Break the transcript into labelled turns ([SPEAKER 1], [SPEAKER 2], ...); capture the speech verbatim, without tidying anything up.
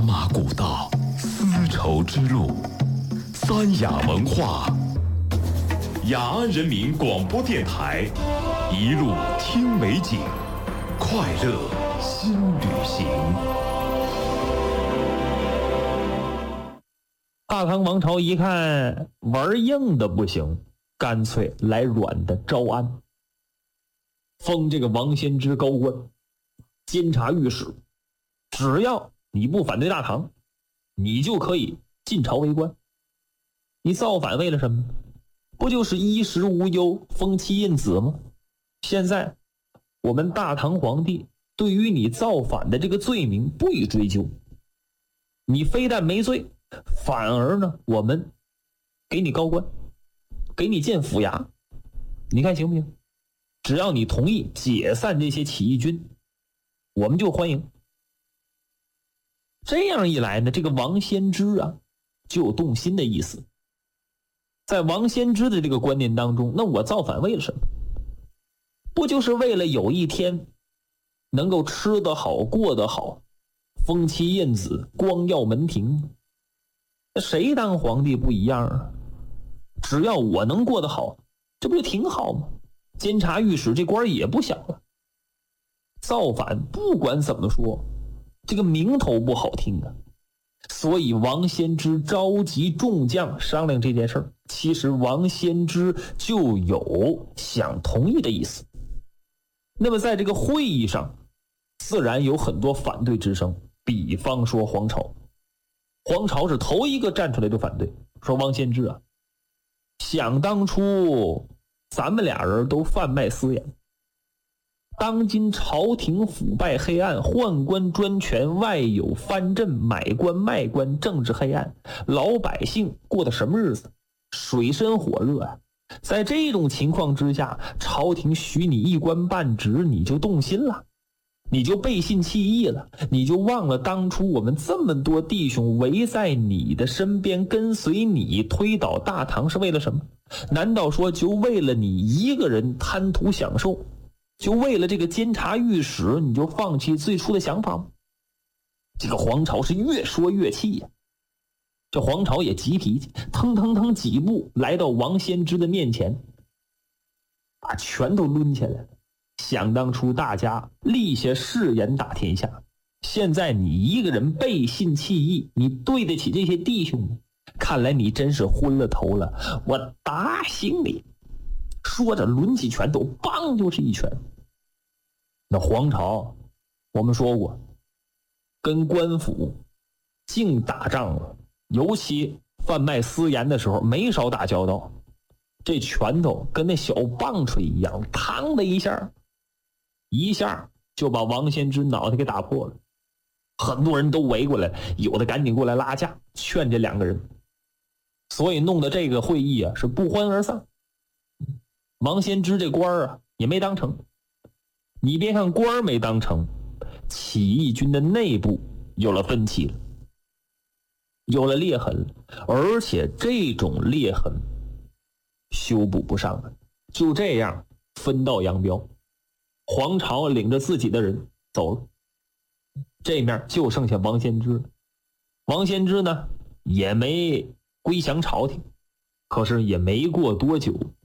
[SPEAKER 1] 马古道，丝绸之路，三雅文化。雅安人民广播电台，一路听美景，快乐新旅行。
[SPEAKER 2] 大唐王朝一看玩硬的不行，干脆来软的招安，封这个王先知高官，监察御史，只要你不反对大唐，你就可以进朝为官。你造反为了什么？不就是衣食无忧，封妻印子吗？现在我们大唐皇帝对于你造反的这个罪名不予追究，你非但没罪，反而呢我们给你高官，给你建府衙，你看行不行？只要你同意解散这些起义军，我们就欢迎。这样一来呢，这个王先知啊就有动心的意思。在王先知的这个观念当中，那我造反为了什么？不就是为了有一天能够吃得好，过得好，封妻印子，光耀门庭？那谁当皇帝不一样啊？只要我能过得好，这不就挺好吗？监察御史这官也不小了。造反不管怎么说，这个名头不好听啊。所以王先知召集众将商量这件事儿，其实王先知就有想同意的意思。那么在这个会议上，自然有很多反对之声，比方说黄巢。黄巢是头一个站出来就反对，说王先知啊，想当初咱们俩人都贩卖私盐，当今朝廷腐败黑暗，宦官专权，外有藩镇，买官卖官，政治黑暗，老百姓过的什么日子？水深火热啊！在这种情况之下，朝廷许你一官半职，你就动心了，你就背信弃义了，你就忘了当初我们这么多弟兄围在你的身边，跟随你推倒大唐是为了什么？难道说就为了你一个人贪图享受？就为了这个监察御史，你就放弃最初的想法吗？这个黄巢是越说越气呀、啊。这黄巢也急脾气，腾腾腾几步来到王先知的面前，把拳头抡起来了。想当初大家立下誓言打天下，现在你一个人背信弃义，你对得起这些弟兄吗？看来你真是昏了头了，我打醒你！说着抡起拳头，梆就是一拳。那黄巢我们说过，跟官府净打仗了，尤其贩卖私盐的时候没少打交道。这拳头跟那小棒槌一样，嘡的一下一下就把王先知脑袋给打破了。很多人都围过来，有的赶紧过来拉架劝这两个人，所以弄得这个会议啊是不欢而散。王先知这官啊也没当成。你别看官没当成，起义军的内部有了分歧了，有了裂痕了，而且这种裂痕修补不上了。就这样分道扬镳，黄巢领着自己的人走了，这面就剩下王先知。王先知呢也没归降朝廷，可是也没过多久，